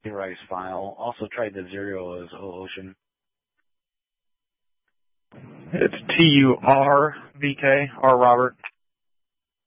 Rice file. Also tried the zero as Ocean. It's TURVK, R Robert.